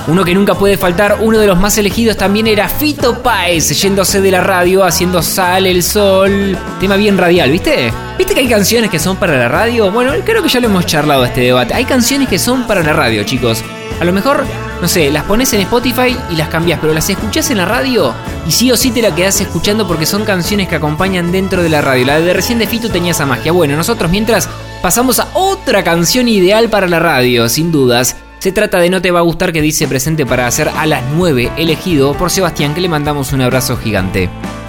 Uno que nunca puede faltar, uno de los más elegidos también era Fito Páez, yéndose de la radio, haciendo Sale el Sol. Tema bien radial, ¿viste? ¿Viste que hay canciones que son para la radio? Bueno, creo que ya lo hemos charlado este debate. Hay canciones que son para la radio, chicos. A lo mejor, no sé, las pones en Spotify y las cambias, pero las escuchás en la radio y sí o sí te la quedás escuchando porque son canciones que acompañan dentro de la radio. La de recién de Fito tenía esa magia. Bueno, nosotros mientras pasamos a otra canción ideal para la radio, sin dudas. Se trata de No te va a gustar, que dice presente para hacer a las 9, elegido por Sebastián, que le mandamos un abrazo gigante.